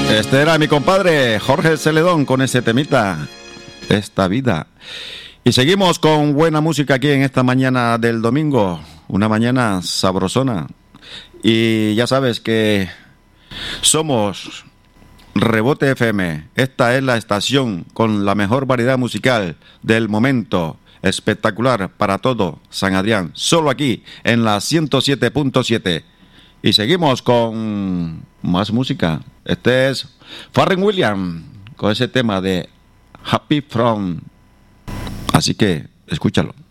Este era mi compadre Jorge Celedón con ese temita, Esta Vida. Y seguimos con buena música aquí en esta mañana del domingo, una mañana sabrosona. Y ya sabes que somos Rebote FM. Esta es la estación con la mejor variedad musical del momento. Espectacular para todo San Adrián. Solo aquí en la 107.7. Y seguimos con más música. Este es Pharrell Williams con ese tema de Happy From. Así que escúchalo.